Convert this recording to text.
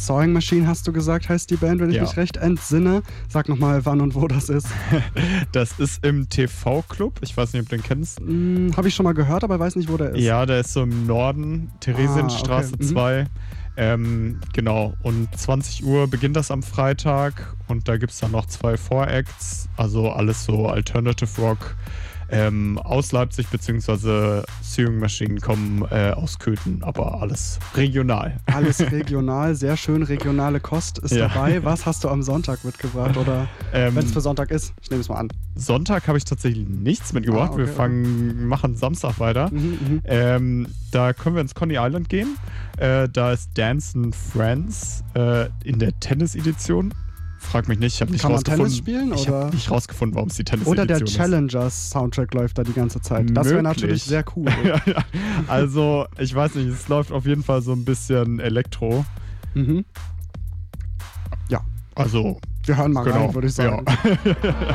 Sawing Machine hast du gesagt, heißt die Band, wenn ich mich recht entsinne. Sag nochmal, wann und wo das ist. Das ist im TV-Club. Ich weiß nicht, ob du den kennst. Habe ich schon mal gehört, aber weiß nicht, wo der ist. Ja, der ist so im Norden, Theresienstraße 2. Genau, und 20 Uhr beginnt das am Freitag und da gibt es dann noch 2 Voracts, also alles so Alternative Rock aus Leipzig, beziehungsweise Sewing Machine kommen aus Köthen, aber alles regional. Alles regional, sehr schön, regionale Kost ist dabei. Was hast du am Sonntag mitgebracht oder wenn es für Sonntag ist? Ich nehme es mal an. Sonntag habe ich tatsächlich nichts mitgebracht, wir machen Samstag weiter. Da können wir ins Coney Island gehen. Da ist Dancin' Friends in der Tennis-Edition. Frag mich nicht, ich habe nicht rausgefunden. Tennis spielen? Ich habe nicht rausgefunden, warum es die Tennis-Edition ist. Oder der Challengers-Soundtrack läuft da die ganze Zeit. Das wäre natürlich sehr cool. Also, ich weiß nicht, es läuft auf jeden Fall so ein bisschen Elektro. Ja. Also, wir hören mal rein, würde ich sagen. Ja.